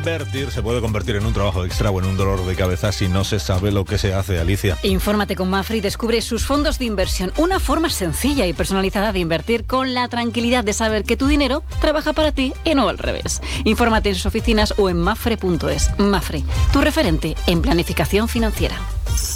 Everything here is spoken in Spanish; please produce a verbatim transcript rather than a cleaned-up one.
Invertir se puede convertir en un trabajo extra o en un dolor de cabeza si no se sabe lo que se hace, Alicia. Infórmate con Mapfre y descubre sus fondos de inversión. Una forma sencilla y personalizada de invertir con la tranquilidad de saber que tu dinero trabaja para ti y no al revés. Infórmate en sus oficinas o en mapfre punto es. Mapfre, tu referente en planificación financiera.